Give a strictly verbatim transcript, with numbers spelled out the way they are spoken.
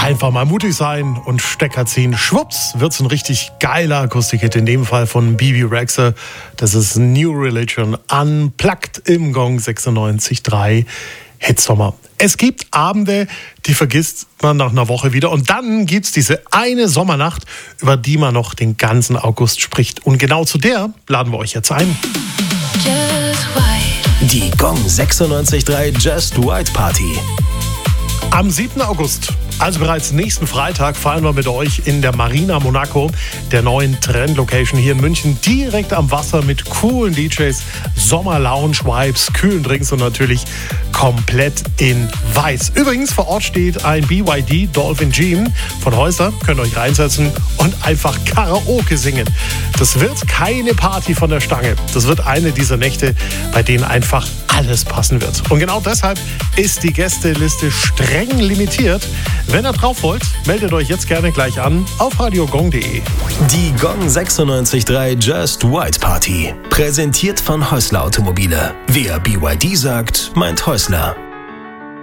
Einfach mal mutig sein und Stecker ziehen. Schwupps, wird's ein richtig geiler Akustik-Hit, in dem Fall von B B Rexha. Das ist New Religion Unplugged im Gong sechsundneunzig Komma drei Hitsommer. Es gibt Abende, die vergisst man nach einer Woche wieder. Und dann gibt's diese eine Sommernacht, über die man noch den ganzen August spricht. Und genau zu der laden wir euch jetzt ein. Die Gong sechsundneunzig Komma drei Just White Party. Am siebten August, also bereits nächsten Freitag, feiern wir mit euch in der Marina Monaco, der neuen Trend-Location hier in München, direkt am Wasser mit coolen D Js, Sommer-Lounge-Vibes, kühlen Drinks und natürlich komplett in weiß. Übrigens, vor Ort steht ein B Y D Dolphin Gym von Häuser, könnt ihr euch reinsetzen und einfach Karaoke singen. Das wird keine Party von der Stange. Das wird eine dieser Nächte, bei denen einfach alles passen wird. Und genau deshalb ist die Gästeliste streng limitiert. Wenn ihr drauf wollt, meldet euch jetzt gerne gleich an auf radiogong punkt de. Die Gong sechsundneunzig Komma drei Just White Party. Präsentiert von Häusler Automobile. Wer B Y D sagt, meint Häusler.